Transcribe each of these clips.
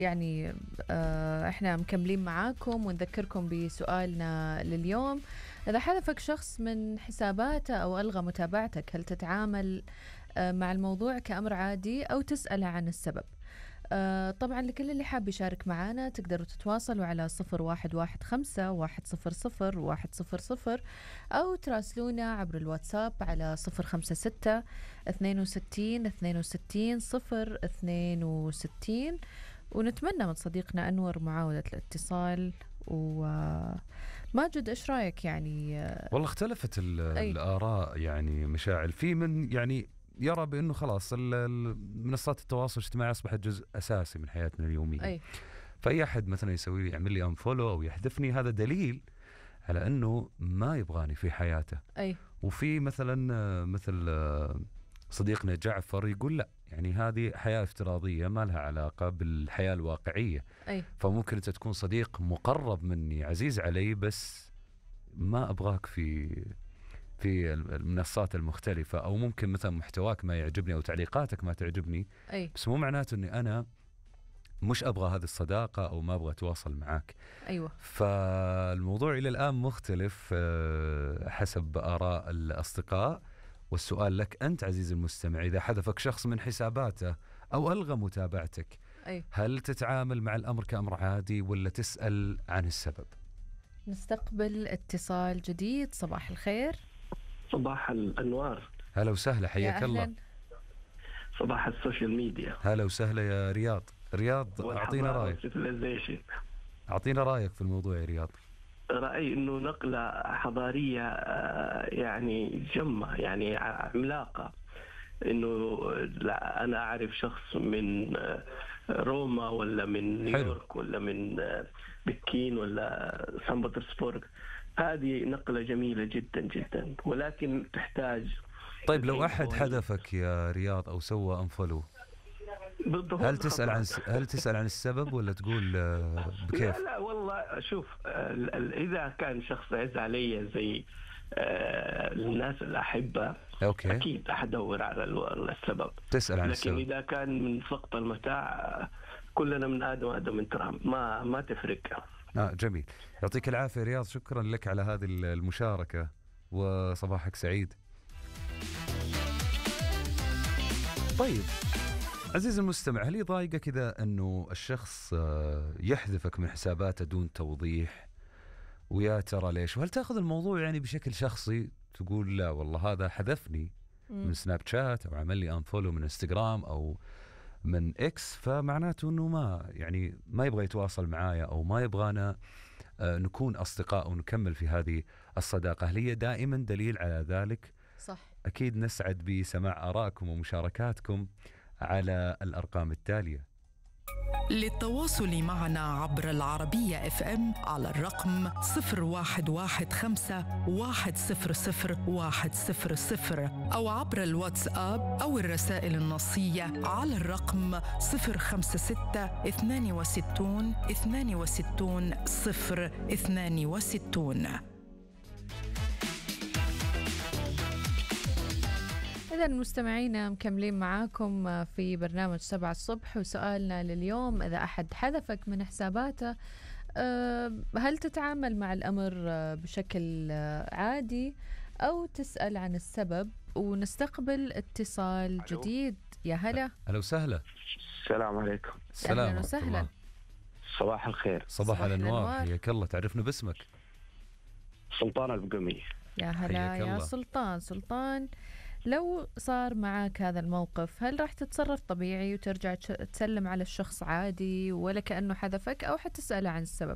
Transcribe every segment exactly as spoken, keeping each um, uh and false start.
يعني آه، احنا مكملين معاكم ونذكركم بسؤالنا لليوم. إذا حذفك شخص من حساباته أو ألغى متابعتك، هل تتعامل آه، مع الموضوع كأمر عادي أو تسأله عن السبب؟ آه، طبعا لكل اللي حاب يشارك معنا تقدروا تتواصلوا على صفر واحد واحد خمسة واحد صفر صفر واحد صفر صفر أو تراسلونا عبر الواتساب على صفر خمسة ستة اثنين وستين اثنين وستين صفر اثنين وستين. ونتمنى من صديقنا أنور معاودة الاتصال. وماجد إيش رأيك يعني؟ والله اختلفت الآراء يعني مشاعل. في من يعني يرى بأنه خلاص منصات التواصل الاجتماعي أصبحت جزء أساسي من حياتنا اليومية. أي. فأي أحد مثلا يسوي لي يعمل لي أنفولو أو يحذفني، هذا دليل على أنه ما يبغاني في حياته. أي. وفي مثلا مثل صديقنا جعفر يقول لا، يعني هذه حياة افتراضية ما لها علاقة بالحياة الواقعية. أي. فممكن أنت تكون صديق مقرب مني عزيز علي، بس ما أبغاك في في المنصات المختلفة، أو ممكن مثلا محتواك ما يعجبني أو تعليقاتك ما تعجبني. أي. بس مو معناته أني أنا مش أبغى هذه الصداقة أو ما أبغى أتواصل معك. أيوة. فالموضوع إلى الآن مختلف حسب آراء الأصدقاء. والسؤال لك أنت عزيز المستمع، إذا حذفك شخص من حساباته أو ألغى متابعتك، أي. هل تتعامل مع الأمر كأمر عادي ولا تسأل عن السبب؟ نستقبل اتصال جديد. صباح الخير. صباح الأنوار. هلا وسهلا، حياك الله. صباح السوشيال ميديا. هلا وسهلا يا رياض. رياض أعطينا رأيك. أعطينا رأيك في الموضوع يا رياض. رأيي إنه نقلة حضارية يعني جمة، يعني عملاقة. إنه لا أنا أعرف شخص من روما ولا من نيويورك ولا من بكين ولا سان بطرسبورغ. هذه نقلة جميلة جدا جدا، ولكن تحتاج. طيب لو أحد حذفك يا رياض أو سوى أنفولو، هل تسأل عن هل تسأل عن السبب ولا تقول بكيف؟ لا لا والله شوف، إذا كان شخص عز علي زي الناس الأحبة، أوكي. أكيد أحدور على السبب، تسأل عن لكن السبب. إذا كان من سقط المتاع، كلنا من آدم آدم من تراب، ما ما تفرق. آه جميل، يعطيك العافية رياض، شكرا لك على هذه المشاركة وصباحك سعيد. طيب عزيز المستمع، هل يضايقك كذا أنه الشخص يحذفك من حساباته دون توضيح؟ ويا ترى ليش؟ وهل تأخذ الموضوع يعني بشكل شخصي، تقول لا والله هذا حذفني من سناب شات أو عمل لي أنفولو من انستغرام أو من إكس، فمعناته أنه ما يعني ما يبغى يتواصل معايا أو ما يبغانا نكون أصدقاء ونكمل في هذه الصداقة؟ هل هي دائما دليل على ذلك؟ صح. أكيد نسعد بسماع آرائكم ومشاركاتكم على الأرقام التالية. للتواصل معنا عبر العربية اف ام على الرقم صفر واحد واحد خمسة واحد صفر صفر واحد صفر صفر أو عبر الواتساب أو الرسائل النصية على الرقم صفر خمسة ستة اثنان وستون اثنان وستون صفر اثنان وستون. إذا مستمعينا مكملين معاكم في برنامج سبعة الصبح، وسؤالنا لليوم: إذا أحد حذفك من حساباته هل تتعامل مع الأمر بشكل عادي أو تسأل عن السبب؟ ونستقبل اتصال جديد. يا هلا. هلا وسهلا. السلام عليكم. أهلا وسهلا. صباح الخير. صباح الأنوار، حياك الله. تعرفنا باسمك؟ سلطان البقمي. يا هلا يا سلطان. سلطان، لو صار معك هذا الموقف، هل راح تتصرف طبيعي وترجع تسلم على الشخص عادي ولا كأنه حذفك، أو حتسأله عن السبب؟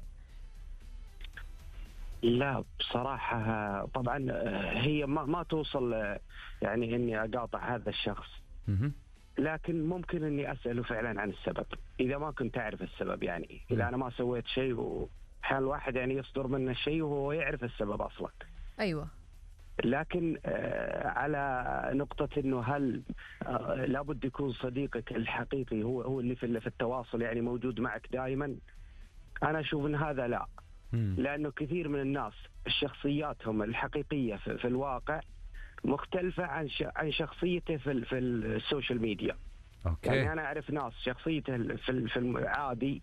لا بصراحة طبعا هي ما, ما توصل يعني إني أقاطع هذا الشخص، لكن ممكن إني أسأله فعلا عن السبب إذا ما كنت أعرف السبب. يعني إذا أنا ما سويت شيء، وحال واحد يعني يصدر منه شيء وهو يعرف السبب أصلا. أيوة. لكن على نقطة إنه هل لابد يكون صديقك الحقيقي هو هو اللي في التواصل يعني موجود معك دائما، أنا أشوف إن هذا لا. لأنه كثير من الناس الشخصياتهم الحقيقية في الواقع مختلفة عن عن شخصيته في في السوشيال ميديا. أوكي. يعني أنا أعرف ناس شخصيته في في العادي